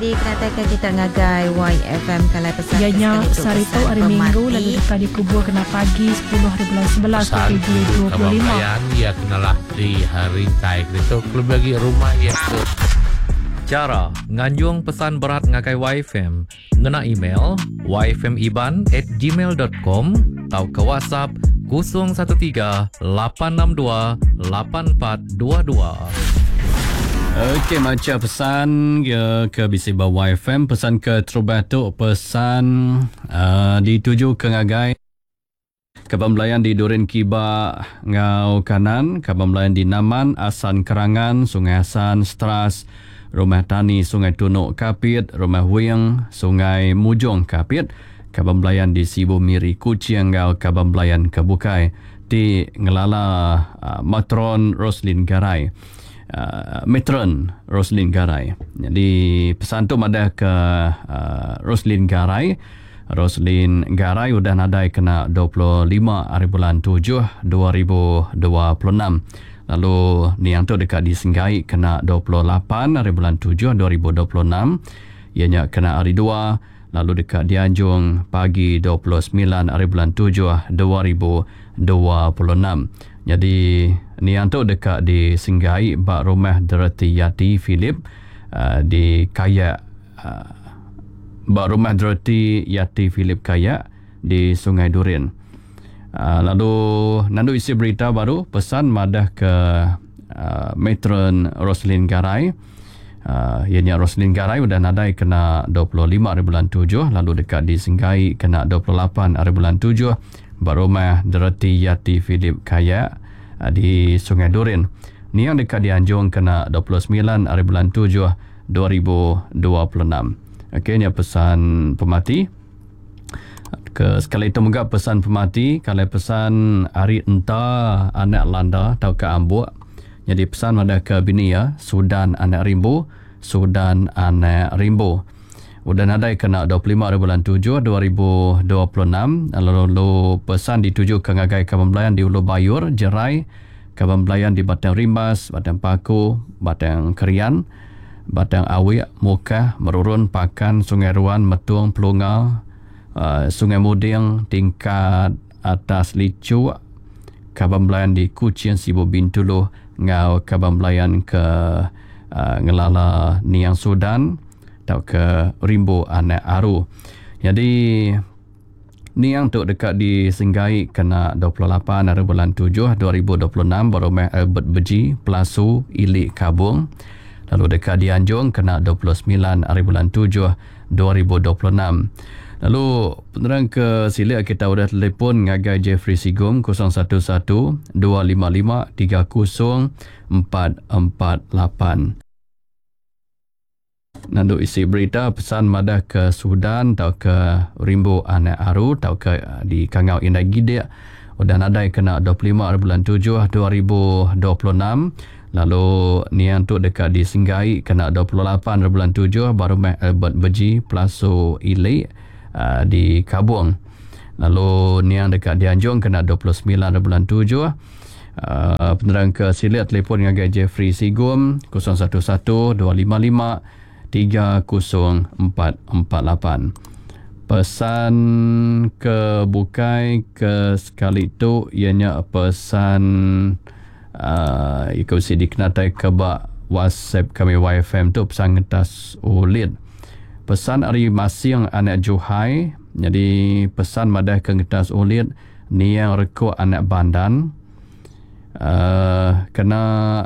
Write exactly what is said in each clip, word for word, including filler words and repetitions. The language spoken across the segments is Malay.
Di kenatakan kita ngagai Y F M kalau pesan ianya sarito hari Minggu lalu dekat di kubur kena pagi sepuluh hari bulan sebelas pagi dua puluh lima. Ya kenalah di hari kai itu kalau bagi rumah ya ke. Cara nganjung pesan berat ngagai Y F M ngena email y f m iban at gmail dot com atau ke WhatsApp kosong satu tiga lapan enam dua lapan empat dua dua. Okey, macam pesan ya, ke Bisi Bawah Y F M, pesan ke Trubatuk, pesan uh, dituju ke Ngagai, Kaban Belayan di Durin Kiba Ngau Kanan, Kaban Belayan di Naman, Asan Kerangan, Sungai Asan, Stras, Rumah Tani, Sungai Tunuk Kapit, Rumah Wing, Sungai Mujung Kapit, Kaban Belayan di Sibu Miri Kucing Ngau, Kaban Belayan Kebukai, di Ngelala uh, Matron Roslin Garai. Uh, Matron Roslin Garai. Jadi pesan tu ada ke uh, Roslin Garai. Roslin Garai udah nadai kena dua puluh lima hari bulan tujuh dua ribu dua puluh enam. Lalu ni yang tu dekat di Senggai kena dua puluh lapan hari bulan tujuh dua ribu dua puluh enam. Ianya kena hari dua. Lalu dekat di Anjung pagi dua puluh sembilan hari bulan tujuh dua ribu dua puluh enam. Jadi ni yang tu dekat di Senggai bak rumah Dorothy Yati Philip uh, di Kayak uh, bak rumah Dorothy Yati Philip Kayak di Sungai Durin. Uh, lalu nandu isi berita baru pesan madah ke uh, Matron Roslin Garai. Uh, ianya Roslin Garai udah nadai kena dua puluh lima hari bulan tujuh, lalu dekat di Senggai kena dua puluh lapan hari bulan tujuh, barumah Dorothy Yati Philip Kayak uh, di Sungai Durin. Ni yang dekat di Anjung kena dua puluh sembilan hari bulan tujuh dua ribu dua puluh enam. Okey, ni pesan pemati. Ke sekali itu juga pesan pemati, kalau pesan hari entah anak landa atau ke ambuk. Jadi pesan ada ke bini ya, Sudan anak rimbu, Sudan anak rimbu. Udah nadai kena dua puluh lima hari bulan tujuh dua ribu dua puluh enam. Lalu pesan dituju ke Ngagai Kaban Belayan di Ulu Bayur, Jerai, Kaban Belayan di Batang Rimbas, Batang Paku, Batang Kerian, Batang Awik, Mukah, Merurun, Pakan, Sungai Ruan, Metung, Pelunga, uh, Sungai Muding, tingkat atas Licu, Kaban Belayan di Kuching, Sibu Bintulu, Ngau Kaban Belayan ke uh, Ngelala Niang Sudan atau ke Rimbu Anak Aru. Jadi Niang tu dekat di Senggai kena dua puluh lapan hari bulan tujuh dua ribu dua puluh enam, Barumah Albert Beji, Pelasu, Ilik Kabung. Lalu dekat di Anjung kena dua puluh sembilan hari bulan tujuh dua ribu dua puluh enam. Lalu penerang ke sila kita sudah telefon Ngagai Jeffrey Sigum kosong satu satu dua lima lima tiga kosong empat empat lapan. Nandu isi berita pesan madah ke Sudan atau ke Rimbu Anak Aru atau ke di Kangau Indah Gidik. Udah nadai kena dua puluh lima hari bulan tujuh dua ribu dua puluh enam. Lalu ni yang tu dekat di Senggai kena dua puluh lapan hari bulan tujuh, Barumah Albert Beji, Pelasu, Ilik Uh, di Kabung. Lalu ni yang dekat di Anjung kena dua puluh sembilan bulan tujuh. Uh, penerang ke silat telefon Ngagai Jeffrey Sigum kosong satu satu dua lima lima tiga kosong empat empat lapan. Pesan ke Bukai ke sekali itu ianya pesan uh, ikut si dikenatai ke bak WhatsApp kami Y F M tu pesan ngetas ulit. Pesan hari masing anak Juhai. Jadi pesan madah ke ngetas ulit ni yang rekod anak Bandan. Uh, kena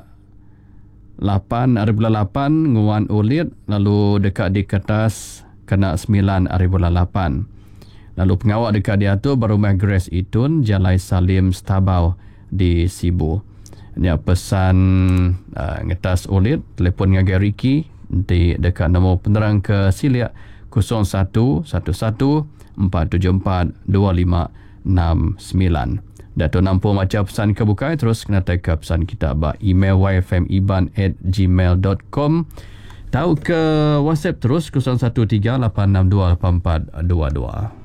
lapan hari bulan lapan nguan ulit. Lalu dekat di kertas kena sembilan hari bulan lapan. Lalu pengawak dekat dia tu Barumah Grace Itun, Jalai Salim Stabau di Sibu. Ini pesan uh, ngetas ulit. Telefon Ngagai Ricky di dekat nombor penerang ke Silia kosong satu satu satu empat tujuh empat dua lima enam sembilan. Dato' nampu macam pesan ke Bukai, terus kena take pesan kita ba email y f m iban at gmail dot com. Tahu ke WhatsApp terus kosong satu tiga lapan enam dua lapan empat dua dua.